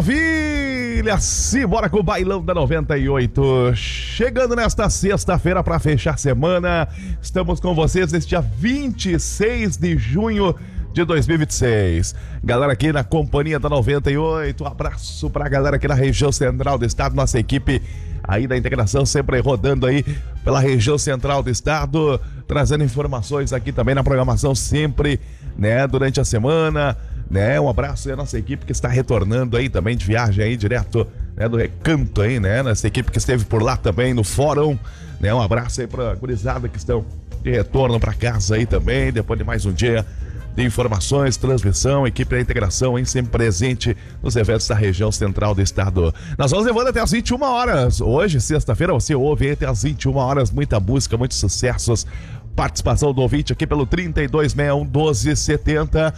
maravilha! Simbora com o Bailão da 98. Chegando nesta sexta-feira para fechar a semana. Estamos com vocês neste dia 26 de junho de 2026. Galera aqui na companhia da 98. Um abraço pra galera aqui na região central do estado. Nossa equipe aí da integração sempre rodando aí pela região central do estado, trazendo informações aqui também na programação sempre, né, durante a semana, né? Um abraço aí à nossa equipe que está retornando aí também de viagem aí direto, né, do Recanto aí, né? Nossa equipe que esteve por lá também no fórum, né? Um abraço aí pra gurizada que estão de retorno pra casa aí também, depois de mais um dia de informações, transmissão, equipe da integração, hein, sempre presente nos eventos da região central do estado. Nós vamos levando até as 21 horas. Hoje, sexta-feira, você ouve aí até as 21 horas, muita música, muitos sucessos. Participação do ouvinte aqui pelo 3261-1270,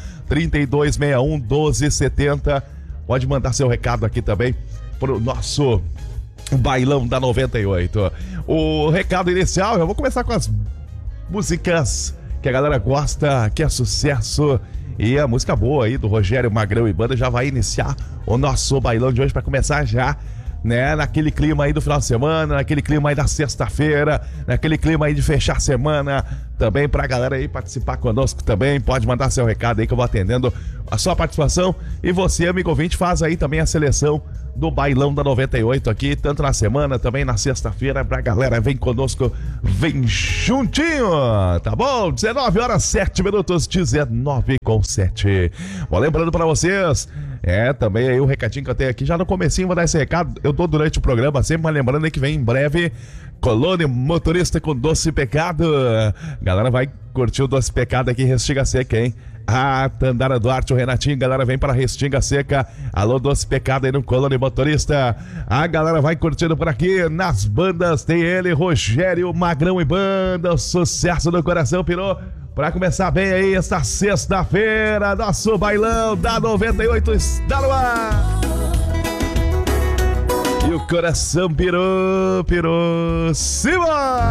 3261-1270. Pode mandar seu recado aqui também pro nosso Bailão da 98. O recado inicial, eu vou começar com as músicas que a galera gosta, que é sucesso, e a música boa aí do Rogério Magrão e Banda já vai iniciar o nosso bailão de hoje para começar já, né, naquele clima aí do final de semana, naquele clima aí da sexta-feira, naquele clima aí de fechar a semana, também pra galera aí participar conosco também, pode mandar seu recado aí que eu vou atendendo a sua participação, e você, amigo ouvinte, faz aí também a seleção do Bailão da 98 aqui, tanto na semana, também na sexta-feira, pra galera, vem conosco, vem juntinho, tá bom? 19 horas 7 minutos, 19:07. Bom, lembrando pra vocês, também aí o recadinho que eu tenho aqui, já no comecinho vou dar esse recado, eu dou durante o programa sempre, mas lembrando aí que vem em breve Colônia Motorista com Doce Pecado. Galera vai curtir o Doce Pecado aqui em Restinga Seca, hein? Ah, Tandara Duarte, o Renatinho, galera vem para Restinga Seca. Alô, Doce Pecado aí no Colônia Motorista. A galera vai curtindo por aqui. Nas bandas tem ele, Rogério Magrão e Banda. Sucesso do coração, pirou. Pra começar bem aí esta sexta-feira, nosso bailão da 98 está no ar. E o coração pirou, Simba!